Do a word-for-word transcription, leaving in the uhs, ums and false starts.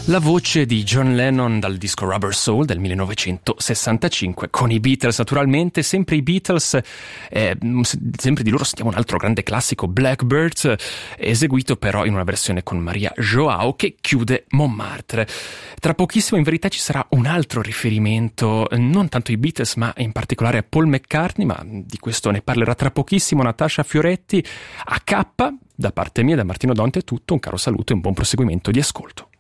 La voce di John Lennon dal disco Rubber Soul del millenovecentosessantacinque con i Beatles, naturalmente, sempre i Beatles, eh, sempre di loro sentiamo un altro grande classico, Blackbird, eseguito però in una versione con Maria Joao che chiude Montmartre. Tra pochissimo in verità ci sarà un altro riferimento, non tanto ai Beatles ma in particolare a Paul McCartney, ma di questo ne parlerà tra pochissimo Natascia Fioretti. A K, da parte mia e da Martino Donte è tutto, un caro saluto e un buon proseguimento di ascolto.